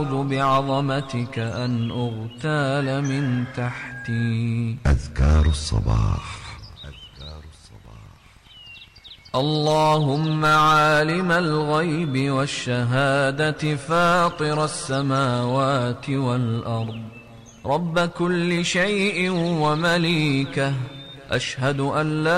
وأعوذ بعظمتك أن أغتال من تحتي. أذكار الصباح. اللهم عالم الغيب والشهادة فاطر السماوات والأرض رب كل شيء ومليكه، أشهد أن لا